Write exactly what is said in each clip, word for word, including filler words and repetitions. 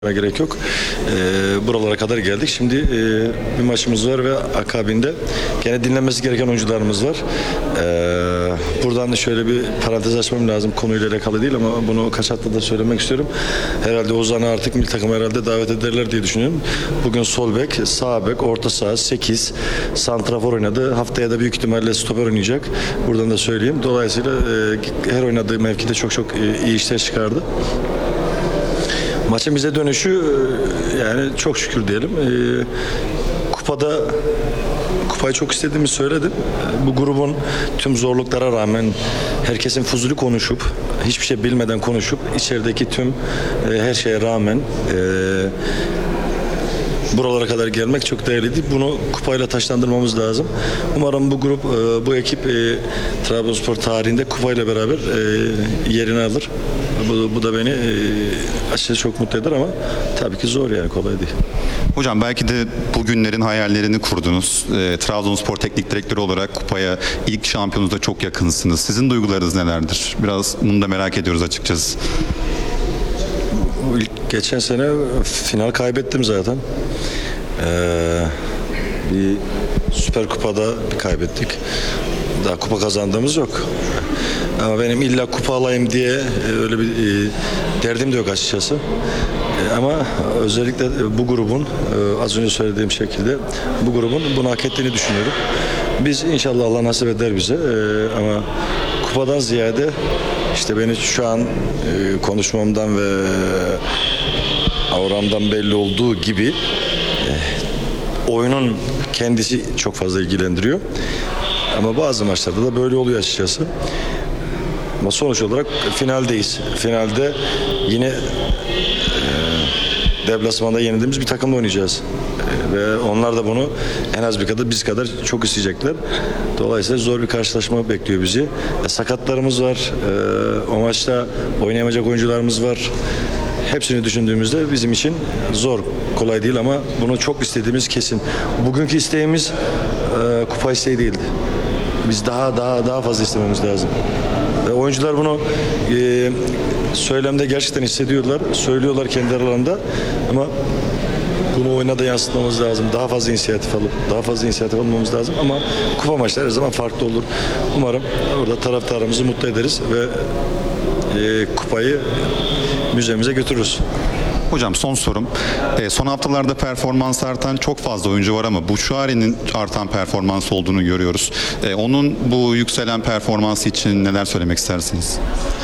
gerek yok. E, buralara kadar geldik. Şimdi e, bir maçımız var ve akabinde gene dinlenmesi gereken oyuncularımız var. E, buradan da şöyle bir parantez açmam lazım. Konuyla alakalı değil ama bunu kaç haftada söylemek istiyorum. Herhalde Ozan'ı artık milli takıma herhalde davet ederler diye düşünüyorum. Bugün sol bek, sağ bek, orta saha sekiz, santrafor oynadı. Haftaya da büyük ihtimalle stoper oynayacak. Buradan da söyleyeyim. Dolayısıyla e, her oynadığı mevkide çok çok e, iyi işler çıkardı. Maçın bize dönüşü yani çok şükür diyelim. E, kupada kupayı çok istediğimi söyledim. Bu grubun tüm zorluklara rağmen herkesin fuzuli konuşup hiçbir şey bilmeden konuşup içerideki tüm e, her şeye rağmen e, buralara kadar gelmek çok değerliydi. Bunu kupayla taşlandırmamız lazım. Umarım bu grup, e, bu ekip e, Trabzonspor tarihinde kupayla beraber e, yerini alır. Bu, bu da beni e, açıkçası çok mutlu eder ama tabii ki zor yani kolay değil. Hocam belki de bugünlerin hayallerini kurdunuz. E, Trabzonspor Teknik Direktörü olarak kupaya ilk şampiyonunuzda çok yakınsınız. Sizin duygularınız nelerdir? Biraz bunu da merak ediyoruz açıkçası. İlk, geçen sene final kaybettim zaten. Ee, bir Süper Kupa'da bir kaybettik. Daha kupa kazandığımız yok. Ama benim illa kupa alayım diye öyle bir e, derdim de yok açıkçası. E, ama özellikle bu grubun e, az önce söylediğim şekilde bu grubun bunu hak ettiğini düşünüyorum. Biz inşallah Allah nasip eder bize e, ama kupadan ziyade işte beni şu an e, konuşmamdan ve avramdan belli olduğu gibi e, oyunun kendisi çok fazla ilgilendiriyor. Ama bazı maçlarda da böyle oluyor açıkçası. Ama sonuç olarak finaldeyiz. Finalde yine e, deplasmanda yenildiğimiz bir takımla oynayacağız. E, ve onlar da bunu en az bir kadar biz kadar çok isteyecekler. Dolayısıyla zor bir karşılaşma bekliyor bizi. E, sakatlarımız var. E, o maçta oynayamayacak oyuncularımız var. Hepsini düşündüğümüzde bizim için zor, kolay değil ama bunu çok istediğimiz kesin. Bugünkü isteğimiz e, kupa isteği değildi. Biz daha daha daha fazla istememiz lazım. Ve oyuncular bunu e, söylemde gerçekten hissediyorlar, söylüyorlar kendi aralarında ama bunu oyuna da yansıtmamız lazım. Daha fazla inisiyatif alıp, daha fazla inisiyatif almamız lazım ama kupa maçları her zaman farklı olur. Umarım orada taraftarımızı mutlu ederiz ve e, kupayı müzemize götürürüz. Hocam son sorum. E, son haftalarda performans artan çok fazla oyuncu var ama Bouchouari'nin artan performans olduğunu görüyoruz. E, onun bu yükselen performansı için neler söylemek istersiniz?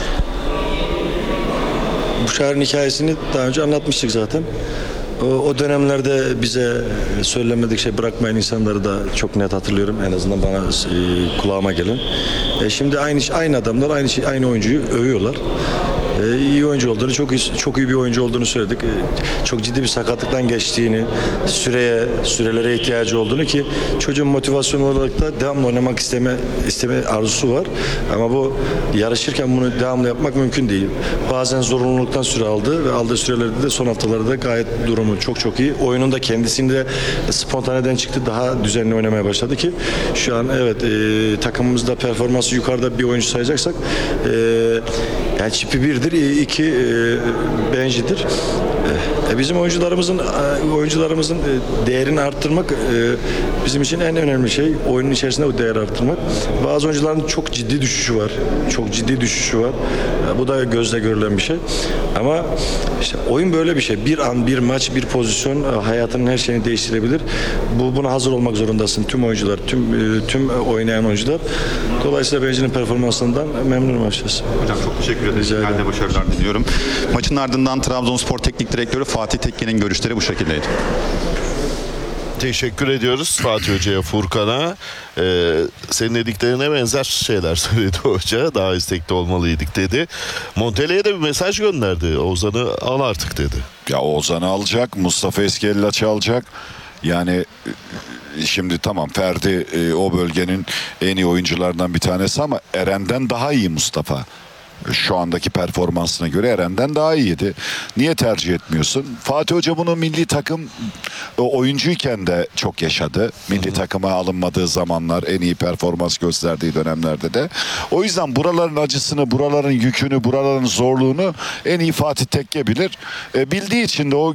Bouchouari'nin hikayesini daha önce anlatmıştık zaten. O, o dönemlerde bize söylemedik şey bırakmayan insanları da çok net hatırlıyorum. En azından bana e, kulağıma gelen. E, şimdi aynı aynı adamlar aynı şey, aynı oyuncuyu övüyorlar. Ee, iyi oyuncu olduğunu, çok iyi, çok iyi bir oyuncu olduğunu söyledik. Ee, çok ciddi bir sakatlıktan geçtiğini, süreye, sürelere ihtiyacı olduğunu ki çocuğun motivasyonu olarak da devamlı oynamak isteme isteme arzusu var. Ama bu yarışırken bunu devamlı yapmak mümkün değil. Bazen zorunluluktan süre aldı ve aldığı sürelerde de son haftalarda gayet durumu çok çok iyi. Oyunun da kendisinde spontaneden çıktı. Daha düzenli oynamaya başladı ki şu an evet e, takımımızda performansı yukarıda bir oyuncu sayacaksak e, yani çipi birdir. İki e, bencidir. E, bizim oyuncularımızın e, oyuncularımızın e, değerini arttırmak e, bizim için en önemli şey. Oyunun içerisinde bu değeri arttırmak. Bazı oyuncuların çok ciddi düşüşü var. Çok ciddi düşüşü var. E, bu da gözle görülen bir şey. Ama işte oyun böyle bir şey. Bir an, bir maç, bir pozisyon e, hayatının her şeyini değiştirebilir. Bu buna hazır olmak zorundasın. Tüm oyuncular, tüm e, tüm oynayan oyuncular. Dolayısıyla bencinin performansından memnunum açıkçası. Hocam çok teşekkür ederim. Ben de başarılar diliyorum. Maçın ardından Trabzonspor Teknik Direktörü Fatih Tekke'nin görüşleri bu şekildeydi. Teşekkür ediyoruz Fatih Hoca'ya, Furkan'a. Ee, senin dediklerine benzer şeyler söyledi hoca. Daha istekli olmalıydık dedi. Montella'ya da bir mesaj gönderdi. Ozan'ı al artık dedi. Ya Ozan'ı alacak, Mustafa Eskellaç'ı alacak. Yani şimdi tamam Ferdi e, o bölgenin en iyi oyuncularından bir tanesi ama Eren'den daha iyi Mustafa. Şu andaki performansına göre Eren'den daha iyiydi. Niye tercih etmiyorsun? Fatih Hoca bunu milli takım oyuncuyken de çok yaşadı. Milli takıma alınmadığı zamanlar, en iyi performans gösterdiği dönemlerde de. O yüzden buraların acısını, buraların yükünü, buraların zorluğunu en iyi Fatih Tekke bilir. E, bildiği için de o